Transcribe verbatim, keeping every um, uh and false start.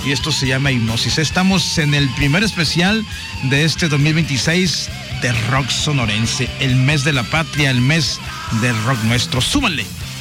y esto se llama Hipnosis. Estamos en el primer especial de este dos mil veintiséis de rock sonorense, el mes de la patria, el mes del rock nuestro. ¡Súbanle!